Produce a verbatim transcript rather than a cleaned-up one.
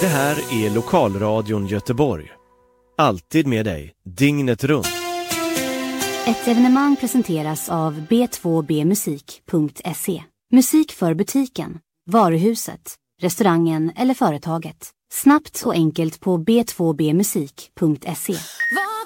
Det här är Lokalradion Göteborg. Alltid med dig, dygnet runt. Ett evenemang presenteras av b två b musik punkt se. Musik för butiken, varuhuset, restaurangen eller företaget. Snabbt och enkelt på b två b musik punkt se.